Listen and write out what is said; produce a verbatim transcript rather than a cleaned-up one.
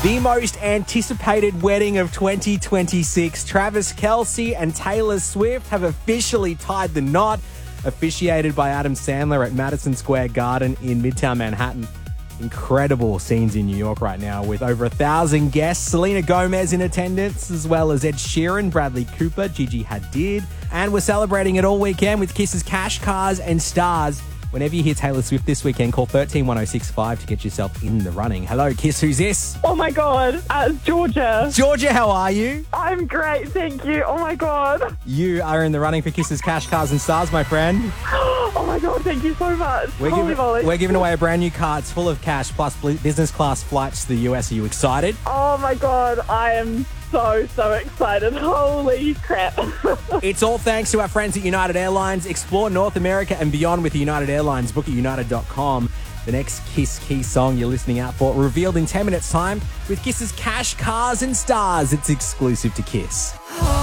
The most anticipated wedding of twenty twenty-six. Travis Kelce and Taylor Swift have officially tied the knot, officiated by Adam Sandler at Madison Square Garden in Midtown Manhattan. Incredible scenes in New York right now with over a thousand guests. Selena Gomez in attendance, as well as Ed Sheeran, Bradley Cooper, Gigi Hadid. And we're celebrating it all weekend with Kiss's Cash, Cars and Stars. Whenever you hear Taylor Swift this weekend, call one three one oh six five to get yourself in the running. Hello, Kiss, who's this? Oh my God, uh, it's Georgia. Georgia, how are you? I'm great, thank you. Oh my God. You are in the running for Kiss's Cash, Cars and Stars, my friend. Oh my God, thank you so much. We're, Holy giving, moly. we're giving away a brand new car. It's full of cash plus business class flights to the U S. Are you excited? Oh my God, I am so, so excited. Holy crap. It's all thanks to our friends at United Airlines. Explore North America and beyond with United Airlines. Book at united dot com. The next Kiss Key song you're listening out for, revealed in ten minutes time with Kiss's Cash, Cars and Stars. It's exclusive to Kiss.